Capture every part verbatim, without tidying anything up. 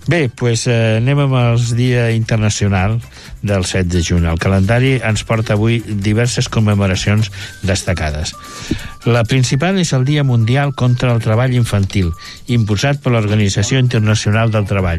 Bé, doncs eh, anem amb el Dia Internacional del set de juny. El calendari ens porta avui diverses commemoracions destacades. La principal és el Dia Mundial contra el Treball Infantil, imposat per l'Organització Internacional del Treball.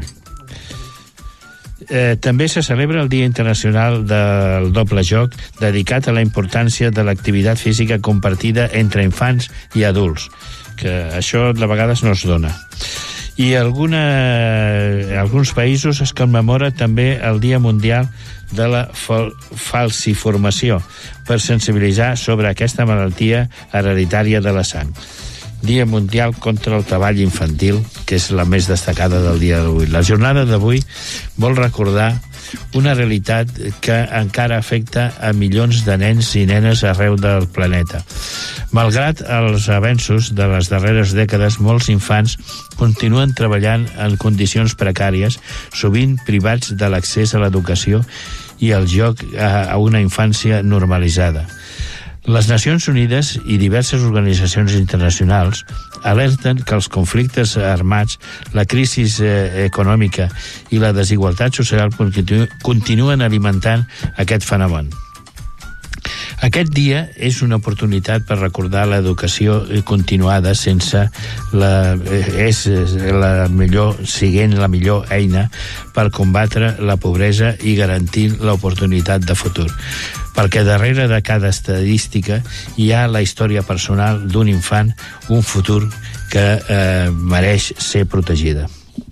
Eh, també se celebra el Dia Internacional del Doble Joc, dedicat a la importància de l'activitat física compartida entre infants i adults, que això de vegades no es dona. I alguna, en alguns països es commemora també el Dia Mundial de la fal falsiformació, per sensibilitzar sobre aquesta malaltia hereditària de la sang. Dia Mundial contra el Treball Infantil, que és la més destacada del dia d'avui. La jornada d'avui vol recordar una realitat que encara afecta a milions de nens i nenes arreu del planeta. Malgrat els avenços de les darreres dècades, molts infants continuen treballant en condicions precàries, sovint privats de l'accés a l'educació i al joc a una infància normalitzada. Les Nacions Unides i diverses organitzacions internacionals alerten que els conflictes armats, la crisi eh, econòmica i la desigualtat social continu continuen alimentant aquest fenomen. Aquest dia és una oportunitat per recordar l'educació continuada sense la, és la millor, siguent la millor eina per combatre la pobresa i garantir l'oportunitat de futur. Perquè darrere de cada estadística hi ha la història personal d'un infant, un futur que eh, mereix ser protegida.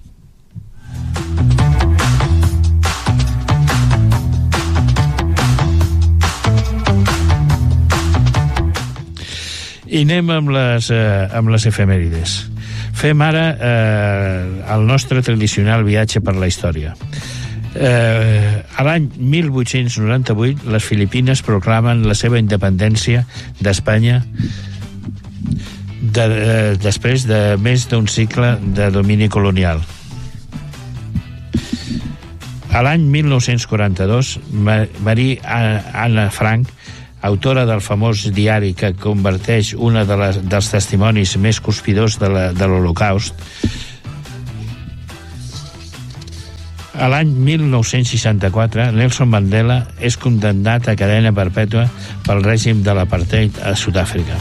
I anem amb les, eh, amb les efemèrides. Fem ara eh, el nostre tradicional viatge per la història. Eh, a l'any mil vuit-cents noranta-vuit, les Filipines proclamen la seva independència d'Espanya de, eh, després de més d'un cicle de domini colonial. A l'any mil nou-cents quaranta-dos, Marie Anne Frank, autora del famós diari que converteix un de les, dels testimonis més conspiradors de l'Holocaust, a l'any mil nou-cents seixanta-quatre, Nelson Mandela és condemnat a cadena perpètua pel règim de l'apartheid a Sud-àfrica.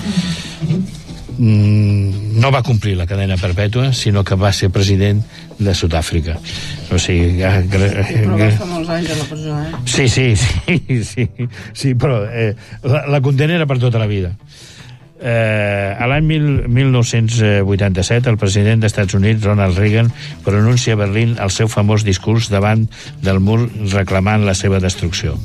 No va complir la cadena perpètua, sinó que va ser president de Sud-àfrica. O sigui... Però va estar molts anys a la presó, eh? Sí, sí, sí, sí, sí, però eh, la, la condena era per tota la vida. Eh, a l'any mil nou-cents vuitanta-set, el president dels Estats Units, Ronald Reagan, pronuncia a Berlín el seu famós discurs davant del mur reclamant la seva destrucció.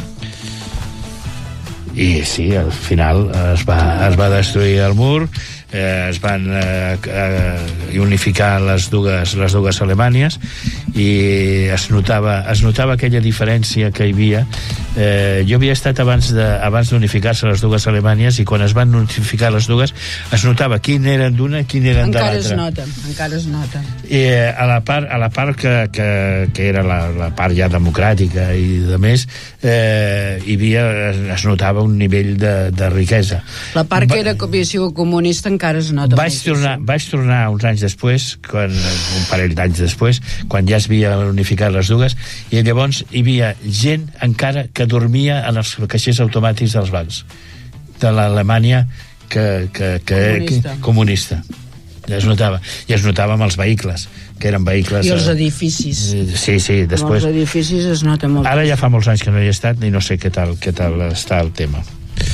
I sí, al final es va, es va destruir el mur, eh, es van eh, eh, unificar les dues, les dues Alemanyes i es notava, es notava aquella diferència que hi havia. Eh, jo havia estat abans de, abans d'unificar-se les dues Alemanyes i quan es van unificar les dues es notava quin eren d'una i quin eren de l'altra. Encara es nota, encara es nota. I eh, a la part, a la part que, que, que era la, la part ja democràtica i de més, eh, hi havia, es notava un nivell de, de riquesa. La part que era, que havia sigut comunista encara es nota. Vaig tornar, vaig tornar uns anys després, quan, un parell d'anys després, quan ja es havia unificat les dues, i llavors hi havia gent encara que dormia en els caixers automàtics dels bancs de l'Alemanya que, que, que, comunista. que comunista. Ja es notava. I es notava amb els vehicles, que eren vehicles... I els edificis. Sí, sí, després... Amb els edificis es nota molt. Ara ja fa molts anys que no hi he estat i no sé què tal, què tal està el tema.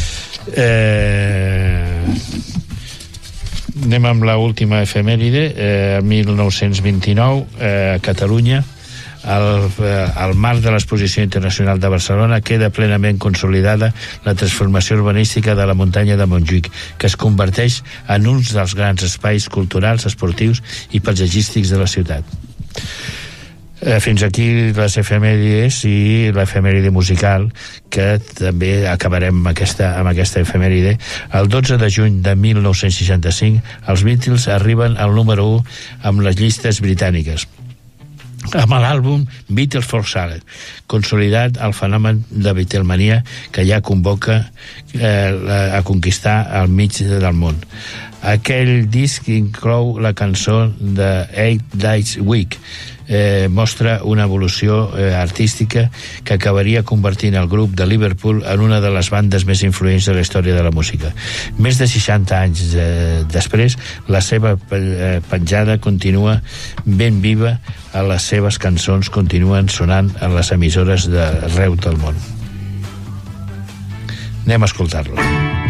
Eh... Anem amb l'última efemèride. Eh, mil nou-cents vint-i-nou, eh, a Catalunya, al, al marc de l'Exposició Internacional de Barcelona, queda plenament consolidada la transformació urbanística de la muntanya de Montjuïc, que es converteix en un dels grans espais culturals, esportius i paisatgístics de la ciutat. Eh, fins aquí les efemèrides i l'efemèride musical, que també acabarem amb aquesta, amb aquesta efemèride. El dotze de juny de mil nou-cents seixanta-cinc, els Beatles arriben al número u amb les llistes britàniques, amb l'àlbum Beatles for Sale, consolidat el fenomen de Beatlemania que ja convoca eh, a conquistar el mig del món. Aquell disc inclou la cançó de Eight Days Week. Eh, mostra una evolució eh, artística que acabaria convertint el grup de Liverpool en una de les bandes més influents de la història de la música. Més de seixanta anys eh, després, la seva eh, penjada continua ben viva, a les seves cançons continuen sonant en les emissores d'arreu del món. Anem a escoltar-lo.